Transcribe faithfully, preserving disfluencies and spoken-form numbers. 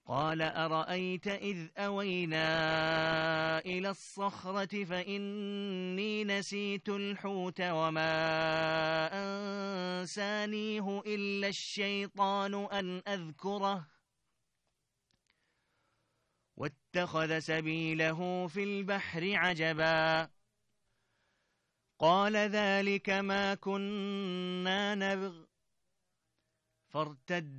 قال أرأيت إذ أوينا إلى الصخرة فإني نسيت الحوت وما أنسانيه إلا الشيطان أن أذكره واتخذ سبيله في البحر عجبا قال ذلك ما كنا نبغ فارتد